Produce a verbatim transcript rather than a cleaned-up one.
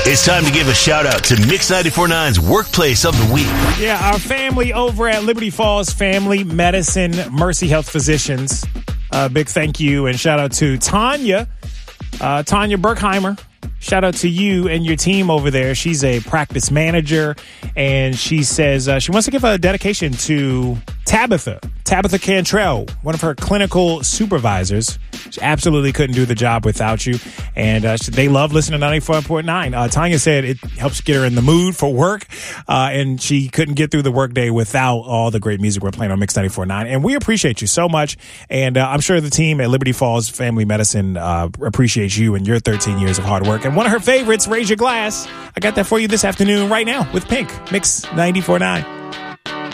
It's time to give a shout out to Mix ninety-four point nine's Workplace of the Week. Yeah, our family over at Liberty Falls Family Medicine Mercy Health Physicians. Uh, big thank you and shout out to Tanya, uh, Tanya Berkheimer. Shout out to you and your team over there. She's a practice manager, and she says uh, she wants to give a dedication to Tabitha, Tabitha Cantrell, one of her clinical supervisors. She absolutely couldn't do the job without you, and uh, they love listening to ninety-four point nine. Uh, Tanya said it helps get her in the mood for work, uh, and she couldn't get through the workday without all the great music we're playing on Mix ninety-four point nine, and we appreciate you so much, and uh, I'm sure the team at Liberty Falls Family Medicine uh, appreciates you and your thirteen years of hard work. And one of her favorites, Raise Your Glass. I got that for you this afternoon right now with Pink. Mix ninety-four point nine.